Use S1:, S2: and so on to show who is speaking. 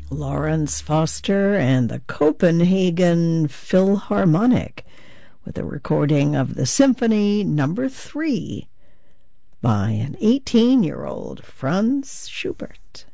S1: Lawrence Foster and the Copenhagen Philharmonic with a recording of the Symphony Number 3 by an 18-year-old Franz Schubert.